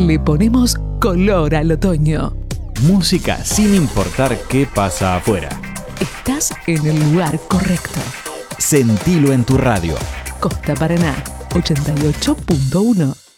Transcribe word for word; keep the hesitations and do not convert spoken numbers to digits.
Le ponemos color al otoño. Música sin importar qué pasa afuera. Estás en el lugar correcto. Sentilo en tu radio. Costa Paraná, ochenta y ocho punto uno.